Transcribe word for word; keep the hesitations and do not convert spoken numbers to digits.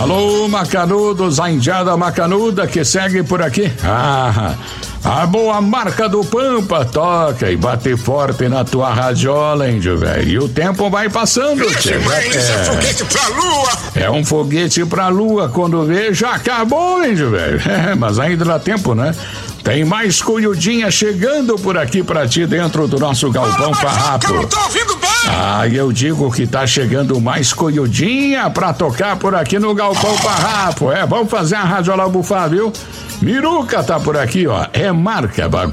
Alô, macanudos, a indiada macanuda que segue por aqui. Ah, a boa marca do Pampa toca e bate forte na tua radiola, índio velho. E o tempo vai passando, tchê. É, é foguete pra lua. É um foguete pra lua, quando vê, já acabou, índio velho. É, mas ainda dá tempo, né? Tem mais coiudinha chegando por aqui pra ti dentro do nosso galpão farrapo. Eu não tô ouvindo bem. Ah, eu digo que tá chegando mais coiudinha pra tocar por aqui no galpão farrapo. É, vamos fazer a radiola bufar, viu? Miruca tá por aqui, ó. É marca, Barba.